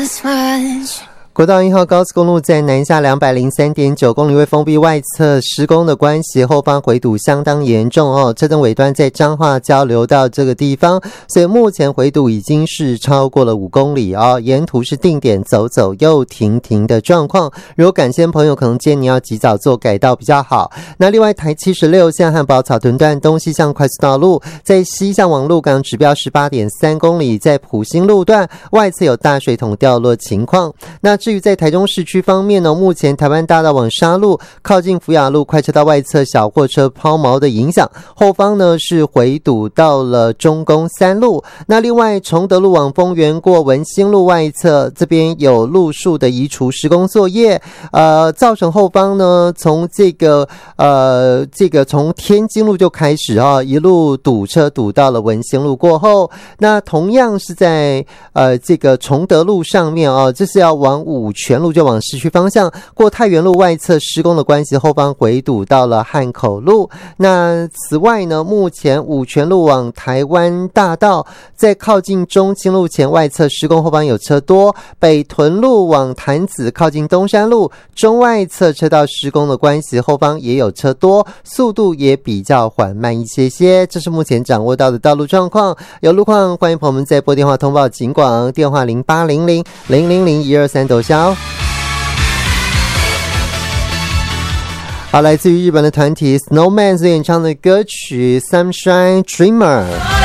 国道1号高速公路在南下203.9公里，为封闭外侧施工的关系，后方回堵相当严重哦。车灯尾端在彰化交流道这个地方，所以目前回堵已经是超过了5公里哦。沿途是定点走走又停停的状况，如果赶线朋友可能建议你要及早做改道比较好。那另外台76线汉宝草屯段东西向快速道路，在西向往鹿港指标 18.3公里，在埔心路段外侧有大水桶掉落情况。那至于在台中市区方面呢，目前台湾大道往沙路靠近福雅路快车道外侧小货车抛锚的影响，后方呢是回堵到了中宫3路。那另外崇德路往丰原过文兴路外侧，这边有路树的移除施工作业，造成后方呢从这个从天津路就开始一路堵车堵到了文兴路过后。那同样是在这个崇德路上面这是要往五权路就往市区方向，过太原路外侧施工的关系，后方回堵到了汉口路。那此外呢，目前五权路往台湾大道在靠近中清路前外侧施工，后方有车多。北屯路往潭子靠近东山路中外侧车道施工的关系，后方也有车多，速度也比较缓慢一些些。这是目前掌握到的道路状况。有路况欢迎朋友们再拨电话通报警广，电话0800-000-123斗销。好，来自于日本的团体 Snowman 所演唱的歌曲 Sunshine Dreamer。